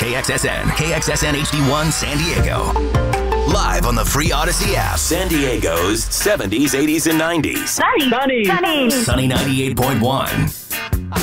KXSN, KXSN HD1 San Diego. Live on the free Odyssey app. San Diego's 70s, 80s, and 90s. Sunny. Sunny 98.1.